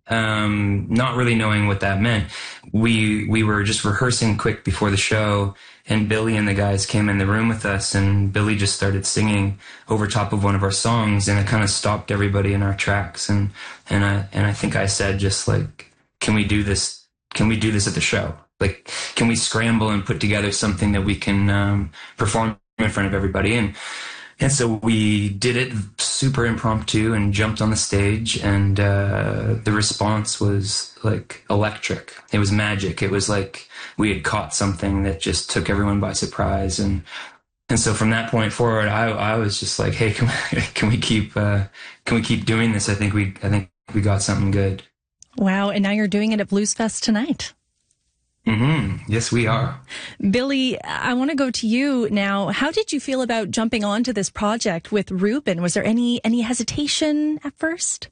not really knowing what that meant. We were just rehearsing quick before the show, and Billy and the guys came in the room with us, and Billy just started singing over top of one of our songs, and it kind of stopped everybody in our tracks. And I think I said, just like, can we do this? Can we do this at the show? Like, can we scramble and put together something that we can perform in front of everybody? And so we did it super impromptu and jumped on the stage, and the response was like electric. It was magic. It was like we had caught something that just took everyone by surprise. And so from that point forward, I was just like, hey, can we keep doing this? I think we got something good. Wow. And now you're doing it at Blues Fest tonight. Mm-hmm. Yes, we are. Billy, I want to go to you now. How did you feel about jumping onto this project with Ruben? Was there any hesitation at first?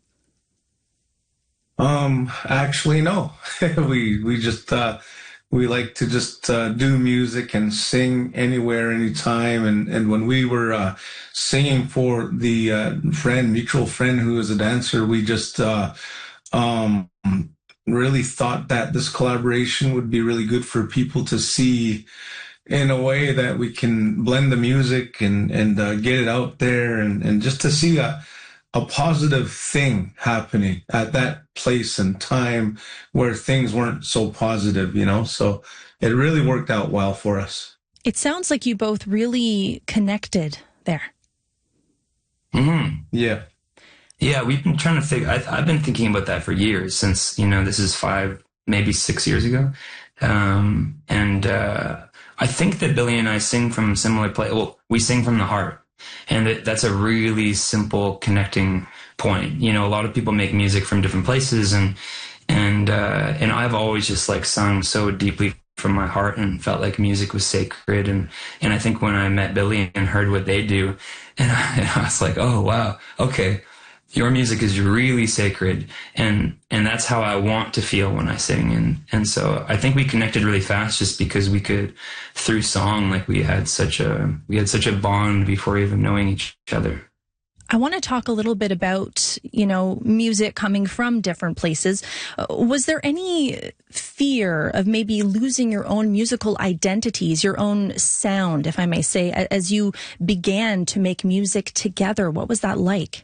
Actually, no. we just we like to just do music and sing anywhere, anytime. And when we were singing for the mutual friend who is a dancer, we just really thought that this collaboration would be really good for people to see, in a way that we can blend the music and get it out there, and just to see a positive thing happening at that place and time where things weren't so positive, so it really worked out well for us. It sounds like you both really connected there. Mm-hmm. Yeah. Yeah, we've been trying to figure. I've been thinking about that for years, since this is 5, maybe 6 years ago, and I think that Billy and I sing from similar place. Well, we sing from the heart, and that's a really simple connecting point. A lot of people make music from different places, and I've always just like sung so deeply from my heart and felt like music was sacred. And I think when I met Billy and heard what they do, and I was like, oh wow, okay. Your music is really sacred, and that's how I want to feel when I sing. And so I think we connected really fast, just because we could, through song, like we had such a bond before even knowing each other. I want to talk a little bit about, music coming from different places. Was there any fear of maybe losing your own musical identities, your own sound, if I may say, as you began to make music together? What was that like?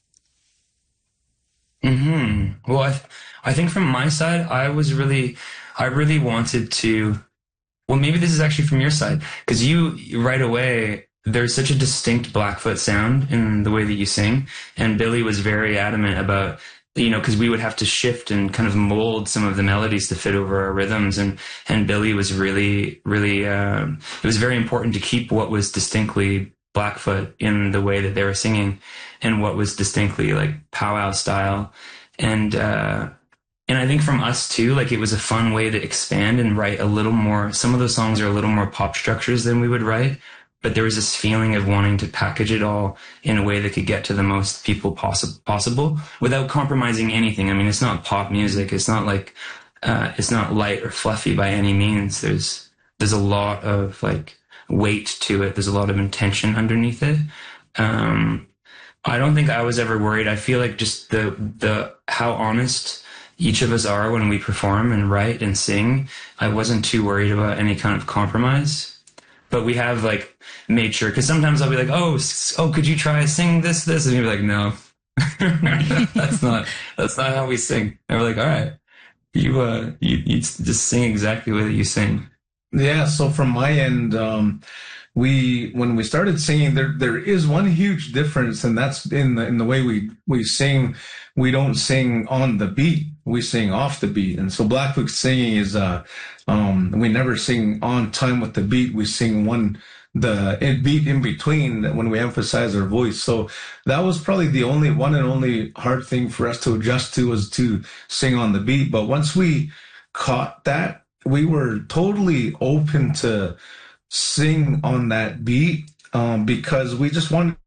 Mm-hmm. Well, I think from my side, I really wanted to, well, maybe this is actually from your side, because you right away, there's such a distinct Blackfoot sound in the way that you sing. And Billy was very adamant about, because we would have to shift and kind of mold some of the melodies to fit over our rhythms. And Billy was really, really, it was very important to keep what was distinctly Blackfoot in the way that they were singing, and what was distinctly like powwow style. And I think from us too, like it was a fun way to expand and write a little more. Some of those songs are a little more pop structures than we would write, but there was this feeling of wanting to package it all in a way that could get to the most people possible without compromising anything. I mean, it's not pop music. It's not like, it's not light or fluffy by any means. There's a lot of like weight to it. There's a lot of intention underneath it. I don't think I was ever worried. I feel like just the how honest each of us are when we perform and write and sing, I wasn't too worried about any kind of compromise. But we have like made sure, because sometimes I'll be like, oh, could you try sing this? And you'll be like, no, that's not how we sing. And we're like, all right, you just sing exactly the way that you sing. Yeah. So from my end, when we started singing, there is one huge difference, and that's in the way we sing. We don't sing on the beat; we sing off the beat. And so Blackfoot singing is we never sing on time with the beat. We sing the beat in between when we emphasize our voice. So that was probably the only hard thing for us to adjust to, was to sing on the beat. But once we caught that, we were totally open to sing on that beat, because we just wanted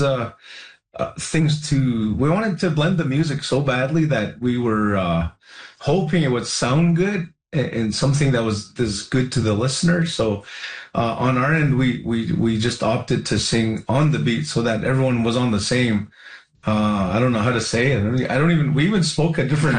we wanted to blend the music so badly that we were hoping it would sound good and something that was good to the listener. So on our end, we just opted to sing on the beat so that everyone was on the same. I don't know how to say it. We even spoke a different